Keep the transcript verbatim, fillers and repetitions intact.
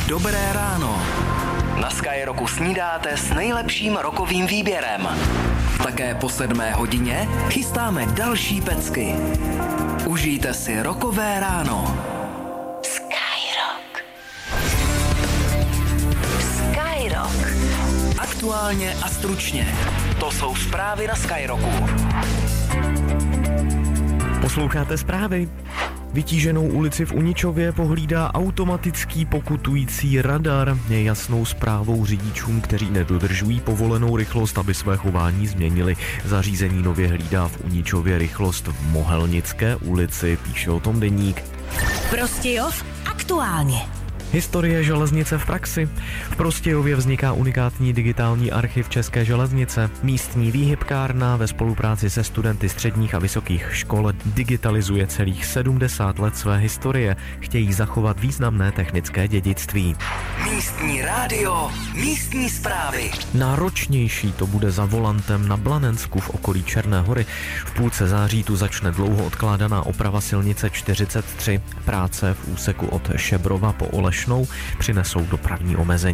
Dobré ráno. Na Sky Rocku snídáte s nejlepším rockovým výběrem. Také po sedmé hodině chystáme další pecky. Užijte si rockové ráno. Sky Rock. Sky Rock. Aktuálně a stručně. To jsou zprávy na Sky Rocku. Posloucháte zprávy? Vytíženou ulici v Uničově pohlídá automatický pokutující radar. Je jasnou zprávou řidičům, kteří nedodržují povolenou rychlost, aby své chování změnili. Zařízení nově hlídá v Uničově rychlost v Mohelnické ulici, píše o tom Deník. Prostějov aktuálně. Historie železnice v praxi. V Prostějově vzniká unikátní digitální archiv České železnice. Místní výhybkárna ve spolupráci se studenty středních a vysokých škol digitalizuje celých sedmdesát let své historie. Chtějí zachovat významné technické dědictví. Místní rádio, místní zprávy. Náročnější to bude za volantem na Blanensku v okolí Černé Hory. V půlce září tu začne dlouho odkládaná oprava silnice čtyřicet tři. Práce v úseku od Šebrova po Olešnou přinesou dopravní omezení.